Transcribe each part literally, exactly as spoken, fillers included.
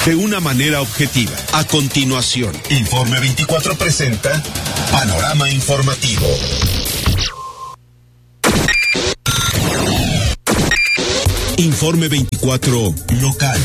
de una manera objetiva. A continuación, Informe veinticuatro presenta Panorama Informativo. Informe veinticuatro local.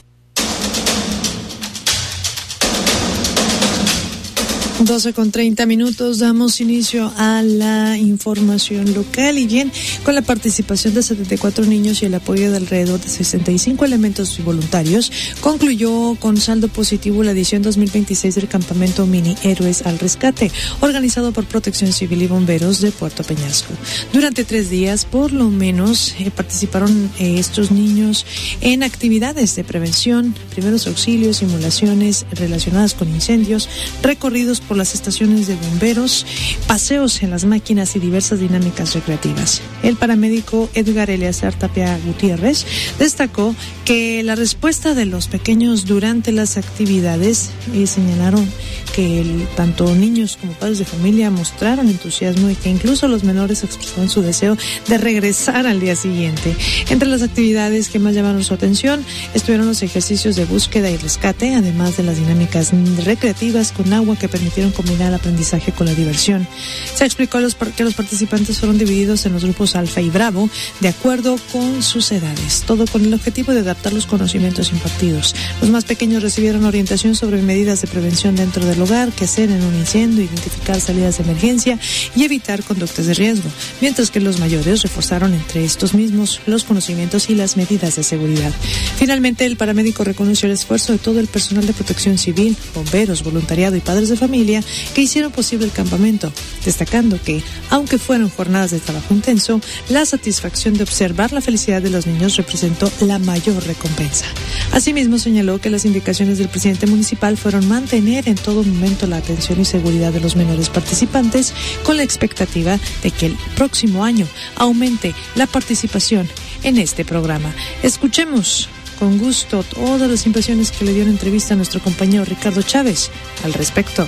doce con treinta minutos, damos inicio a la información local y bien, con la participación de setenta y cuatro niños y el apoyo de alrededor de sesenta y cinco elementos voluntarios, concluyó con saldo positivo la edición dos mil veintiséis del campamento Mini Héroes al Rescate, organizado por Protección Civil y Bomberos de Puerto Peñasco. Durante tres días, por lo menos, eh, participaron eh, estos niños en actividades de prevención, primeros auxilios, simulaciones relacionadas con incendios, recorridos por las estaciones de bomberos, paseos en las máquinas y diversas dinámicas recreativas. El paramédico Edgar Eleazar Tapia Gutiérrez destacó que la respuesta de los pequeños durante las actividades y señalaron que el, tanto niños como padres de familia mostraron entusiasmo y que incluso los menores expresaron su deseo de regresar al día siguiente. Entre las actividades que más llamaron su atención estuvieron los ejercicios de búsqueda y rescate, además de las dinámicas recreativas con agua que permitieron combinar el aprendizaje con la diversión. Se explicó los, que los participantes fueron divididos en los grupos Alfa y Bravo de acuerdo con sus edades, todo con el objetivo de adaptar los conocimientos impartidos. Los más pequeños recibieron orientación sobre medidas de prevención dentro del hogar, qué hacer en un incendio, identificar salidas de emergencia y evitar conductas de riesgo, mientras que los mayores reforzaron entre estos mismos los conocimientos y las medidas de seguridad. Finalmente, el paramédico reconoció el esfuerzo de todo el personal de protección civil, bomberos, voluntariado y padres de familia que hicieron posible el campamento, destacando que, aunque fueron jornadas de trabajo intenso, la satisfacción de observar la felicidad de los niños representó la mayor recompensa. Asimismo, señaló que las indicaciones del presidente municipal fueron mantener en todo momento la atención y seguridad de los menores participantes, con la expectativa de que el próximo año aumente la participación en este programa. Escuchemos con gusto todas las impresiones que le dio en entrevista a nuestro compañero Ricardo Chávez al respecto.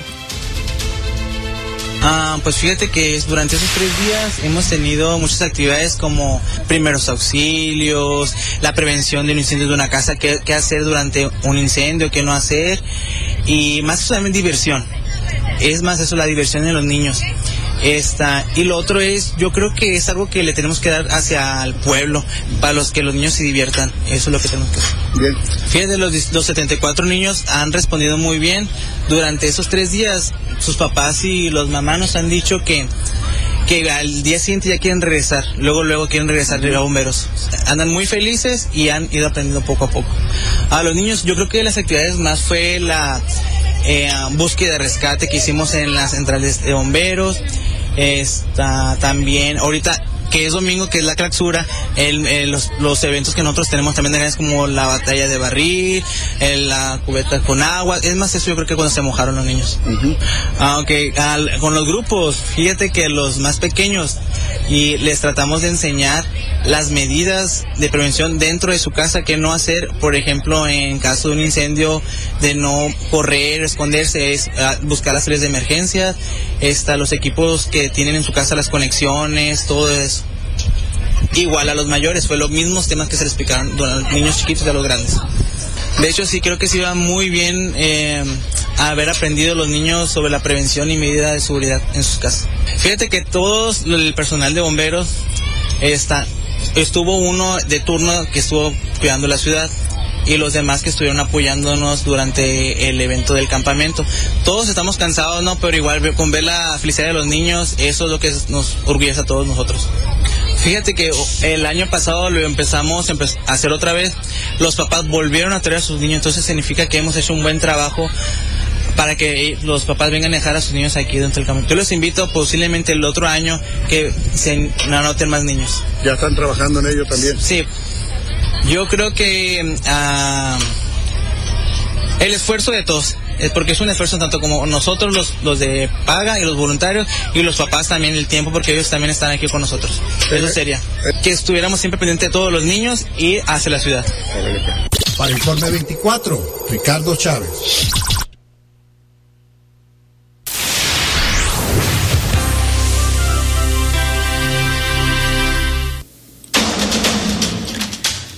Ah, pues fíjate que durante esos tres días hemos tenido muchas actividades como primeros auxilios, la prevención de un incendio de una casa, qué, qué hacer durante un incendio, qué no hacer, y más solamente diversión. Es más eso, la diversión de los niños. Esta, y lo otro es, yo creo que es algo que le tenemos que dar hacia el pueblo, para los que los niños se diviertan. Eso es lo que tenemos que hacer. Bien. Fíjate, los, los setenta y cuatro niños han respondido muy bien. Durante esos tres días, sus papás y los mamás nos han dicho que que al día siguiente ya quieren regresar, luego luego quieren regresar a bomberos. Andan muy felices y han ido aprendiendo poco a poco. A los niños, yo creo que las actividades más fue la eh, búsqueda de rescate que hicimos en las centrales de bomberos. Está también ahorita que es domingo, que es la clausura, el, el, los, los eventos que nosotros tenemos también es como la batalla de barril, el, la cubeta con agua. Es más, eso yo creo que cuando se mojaron los niños. Uh-huh. Aunque al, con los grupos, fíjate que los más pequeños, y les tratamos de enseñar las medidas de prevención dentro de su casa, qué no hacer. Por ejemplo, en caso de un incendio, de no correr, esconderse, es uh, buscar las salidas de emergencia, está, los equipos que tienen en su casa, las conexiones, todo eso. Igual a los mayores, fue los mismos temas que se les explicaron a los niños chiquitos y a los grandes. De hecho, sí, creo que sí va muy bien eh, haber aprendido los niños sobre la prevención y medida de seguridad en sus casas. Fíjate que todos el personal de bomberos está, estuvo uno de turno que estuvo cuidando la ciudad, y los demás que estuvieron apoyándonos durante el evento del campamento. Todos estamos cansados, ¿no? Pero igual con ver la felicidad de los niños, eso es lo que nos orgullece a todos nosotros. Fíjate que el año pasado lo empezamos a hacer otra vez, los papás volvieron a traer a sus niños, entonces significa que hemos hecho un buen trabajo para que los papás vengan a dejar a sus niños aquí dentro del campamento. Yo los invito posiblemente el otro año que se anoten más niños. ¿Ya están trabajando en ello también? Sí. Yo creo que uh, el esfuerzo de todos, es porque es un esfuerzo tanto como nosotros los, los de paga y los voluntarios, y los papás también el tiempo, porque ellos también están aquí con nosotros. Eso sería, que estuviéramos siempre pendientes de todos los niños y hacia la ciudad. Para Informe veinticuatro, Ricardo Chávez.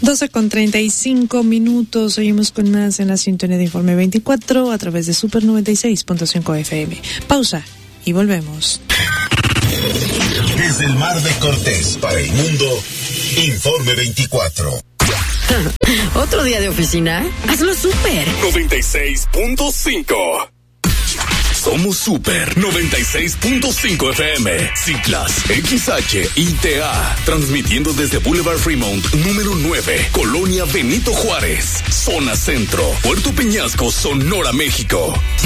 doce con treinta y cinco minutos. Seguimos con más en la sintonía de Informe veinticuatro a través de Super noventa y seis punto cinco F M. Pausa y volvemos. Desde el Mar de Cortés para el mundo, Informe veinticuatro. ¿Otro día de oficina? Hazlo Super noventa y seis punto cinco. Somos Super noventa y seis punto cinco F M, Ciclas, X H I T A, transmitiendo desde Boulevard Fremont, número nueve, Colonia Benito Juárez, zona centro, Puerto Peñasco, Sonora, México.